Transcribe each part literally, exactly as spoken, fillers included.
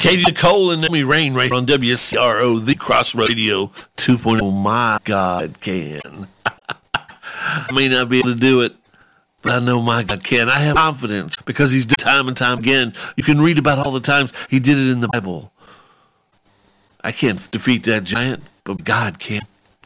Katie Nicole and Naomi Rain right on W C R O, the Crossroad Radio two point oh. My God can. I may not be able to do it, but I know my God can. I have confidence because he's done it time and time again. You can read about all the times he did it in the Bible. I can't defeat that giant, but God can.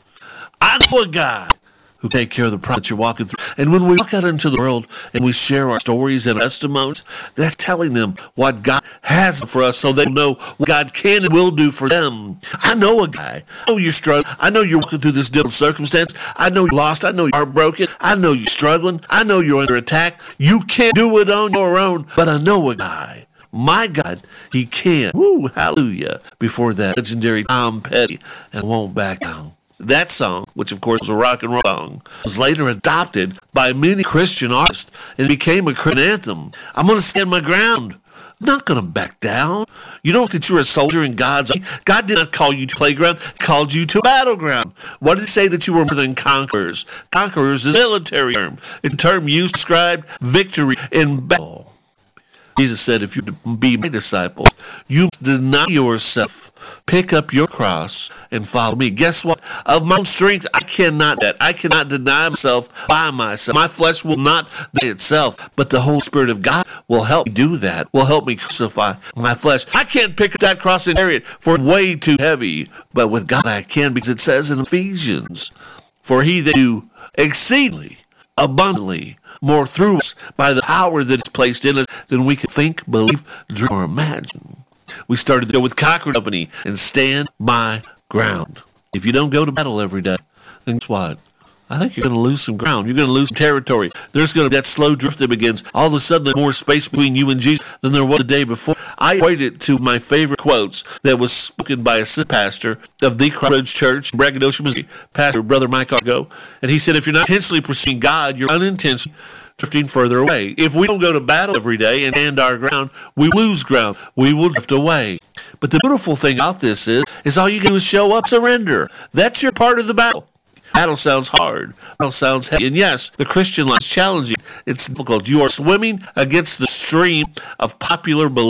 I know a God who can take care of the problems you're walking through. And when we walk out into the world and we share our stories and testimonies, that's telling them what God has for us so they know what God can and will do for them. I know a guy. I know you're struggling. I know you're walking through this difficult circumstance. I know you're lost. I know you're heartbroken. I know you're struggling. I know you're under attack. You can't do it on your own, but I know a guy. My God, he can. Woo, hallelujah. Before that, legendary Tom Petty and Won't Back Down. That song, which of course was a rock and roll song, was later adopted by many Christian artists and became a Christian anthem. I'm going to stand my ground. I'm not going to back down. You know that you're a soldier in God's army. God did not call you to playground. He called you to battleground. What did he say that you were more than conquerors? Conquerors is a military term. It's a term used to describe victory in battle. Jesus said, if you be my disciples, you must deny yourself, pick up your cross, and follow me. Guess what? Of my own strength, I cannot do that. I cannot deny myself by myself. My flesh will not deny itself, but the Holy Spirit of God will help me do that, will help me crucify my flesh. I can't pick up that cross and carry it, for it's way too heavy. But with God I can, because it says in Ephesians, for he that do exceedingly, abundantly, more through us by the power that is placed in us than we can think, believe, dream, or imagine. We started to go with Cochran Company and stand my ground. If you don't go to battle every day, then guess what? I think you're going to lose some ground. You're going to lose some territory. There's going to be that slow drift that begins. All of a sudden, there's more space between you and Jesus than there was the day before. I equate it to my favorite quotes that was spoken by a assistant pastor of the Crossroads Church in Braggadocio, Missouri, Pastor Brother Mike Argo. And he said, if you're not intentionally pursuing God, you're unintentionally drifting further away. If we don't go to battle every day and stand our ground, we lose ground. We will drift away. But the beautiful thing about this is, is all you can do is show up, surrender. That's your part of the battle. Battle sounds hard. Battle sounds heavy. And yes, the Christian life is challenging. It's difficult. You are swimming against the stream of popular belief.